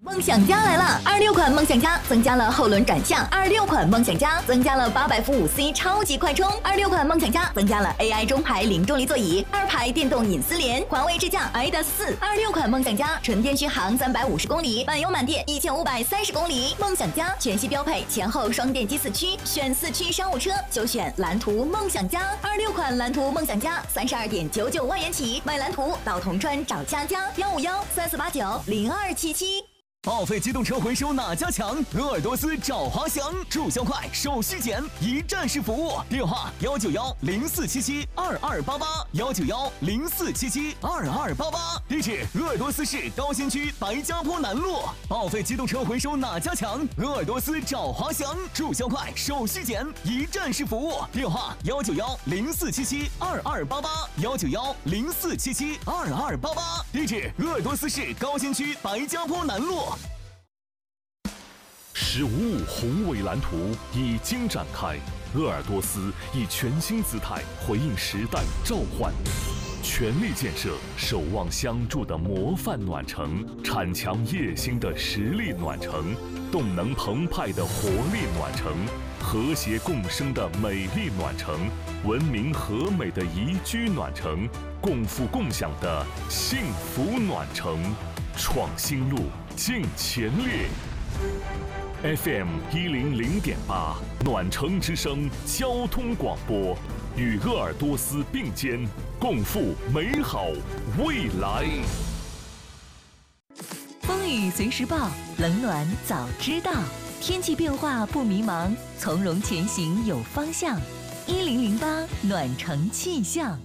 梦想家来了！26款梦想家增加了后轮转向，26款梦想家增加了800伏5C 超级快充，26款梦想家增加了 AI 中排零重力座椅，2排电动隐私联，环卫支架 iDA4，26款梦想家纯电续航350公里，满油满电1530公里。梦想家全系标配前后双电机4驱，选4驱商务车就选蓝图梦想家。26款蓝图梦想家32.99万元起，买蓝图到铜川找佳佳15134890277。 报废机动车回收哪家强？鄂尔多斯找华翔，注销快，手续简，一站式服务。电话19104772288，19104772288。地址鄂尔多斯市高新区白家坡南路。报废机动车回收哪家强？鄂尔多斯找华翔，注销快，手续简，一站式服务。电话19104772288，19104772288。地址鄂尔多斯市高新区白家坡南路。 15宏伟蓝图已经展开，鄂尔多斯以全新姿态回应时代召唤，全力建设守望相助的模范暖城，铲强夜星的实力暖城，动能澎湃的活力暖城，和谐共生的美丽暖城，文明和美的宜居暖城，共富共享的幸福暖城。创新路，尽全力。FM 100.8暖城之声交通广播，与鄂尔多斯并肩，共赴美好未来。 风雨随时报，冷暖早知道，天气变化不迷茫，从容前行有方向。1008暖城气象。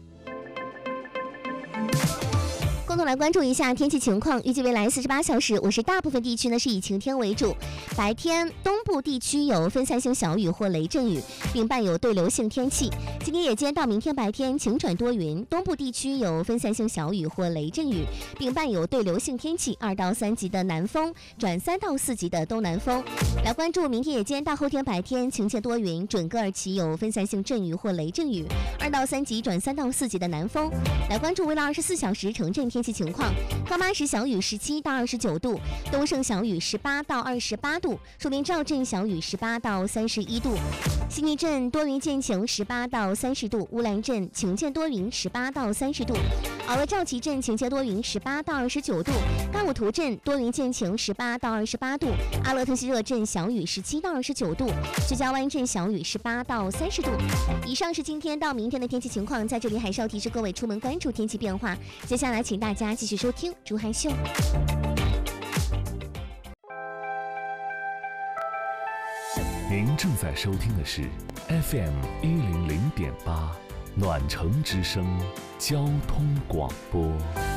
共同来关注一下天气情况，预计未来48小时，我市大部分地区呢是以晴天为主，白天东部地区有分散性小雨或雷阵雨，并伴有对流性天气。今天夜间到明天白天晴转多云，东部地区有分散性小雨或雷阵雨，并伴有对流性天气，2到3级的南风转3到4级的东南风。来关注明天夜间到后天白天晴间多云，准噶尔奇有分散性阵雨或雷阵雨，2到3级转3到4级的南风。来关注未来24小时城镇天气情况，高妈市小雨17到29度，东胜小雨18到28度，树林赵镇小雨18到31度，悉尼镇多云见晴18到30度，乌兰镇晴间多云18到30度，敖鄂赵旗镇晴间多云18到29度，大武图镇多云见晴18到28度，阿勒特西热镇小雨17到29度，石家湾镇小雨18到30度。以上是今天到明天的天气情况，在这里还是要提示各位出门关注天气变化。接下来请大家继续收听珠海秀。 您正在收听的是 FM 100.8暖城之声交通广播。